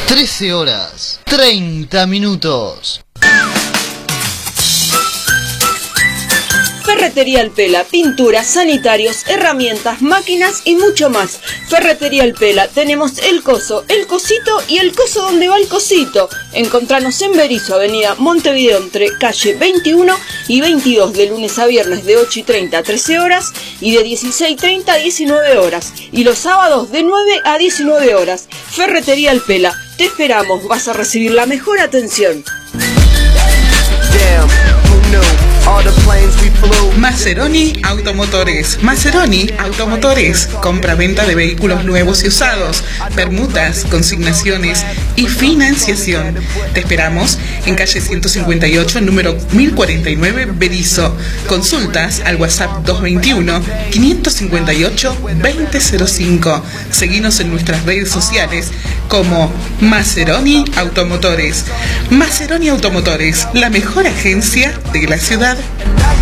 13 horas, 30 minutos. Ferretería El Pela, pinturas, sanitarios, herramientas, máquinas y mucho más. Ferretería El Pela, tenemos el coso, el cosito y el coso donde va el cosito. Encontranos en Berisso, avenida Montevideo, entre calle 21 y 22, de lunes a viernes de 8:30 a 13 horas y de 16:30 a 19 horas. Y los sábados de 9 a 19 horas. Ferretería El Pela, te esperamos, vas a recibir la mejor atención. Mazeroni Automotores. Mazeroni Automotores. Compra-venta de vehículos nuevos y usados, permutas, consignaciones y financiación. Te esperamos en calle 158, número 1049, Berisso. Consultas al WhatsApp 221-558-2005. Seguinos en nuestras redes sociales como Mazeroni Automotores. Mazeroni Automotores, la mejor agencia de la ciudad.